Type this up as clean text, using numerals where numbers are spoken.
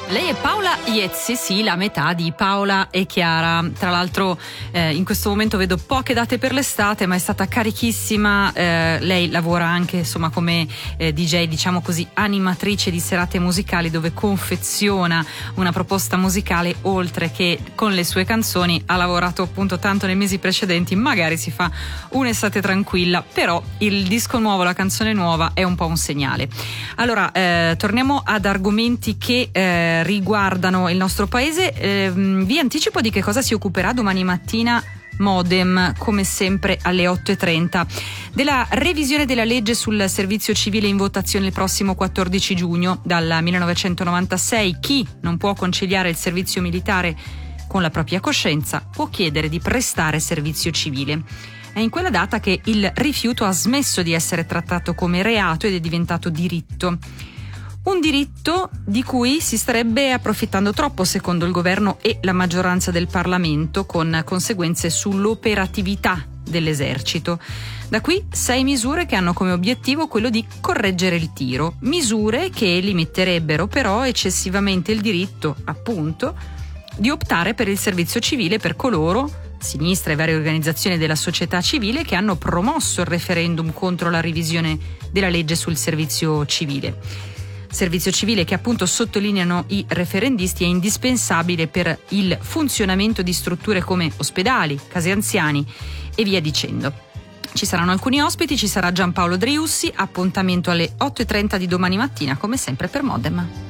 Lei è Paola Iezzi, sì, la metà di Paola e Chiara. Tra l'altro in questo momento vedo poche date per l'estate, ma è stata carichissima. Lei lavora anche insomma come DJ, diciamo così, animatrice di serate musicali, dove confeziona una proposta musicale, oltre che con le sue canzoni. Ha lavorato appunto tanto nei mesi precedenti, magari si fa un'estate tranquilla, però il disco nuovo, la canzone nuova è un po' un segnale. Allora torniamo ad argomenti che riguardano il nostro paese. Vi anticipo di che cosa si occuperà domani mattina Modem, come sempre alle 8:30, della revisione della legge sul servizio civile in votazione il prossimo 14 giugno. Dal 1996 chi non può conciliare il servizio militare con la propria coscienza può chiedere di prestare servizio civile. È in quella data che il rifiuto ha smesso di essere trattato come reato ed è diventato diritto. Un diritto di cui si starebbe approfittando troppo, secondo il governo e la maggioranza del Parlamento, con conseguenze sull'operatività dell'esercito. Da qui 6 misure che hanno come obiettivo quello di correggere il tiro, misure che limiterebbero però eccessivamente il diritto, appunto, di optare per il servizio civile per coloro, sinistra e varie organizzazioni della società civile, che hanno promosso il referendum contro la revisione della legge sul servizio civile. Servizio civile che, appunto, sottolineano i referendisti, è indispensabile per il funzionamento di strutture come ospedali, case anziani e via dicendo. Ci saranno alcuni ospiti, ci sarà Giampaolo Driussi. Appuntamento alle 8:30 di domani mattina, come sempre per Modem.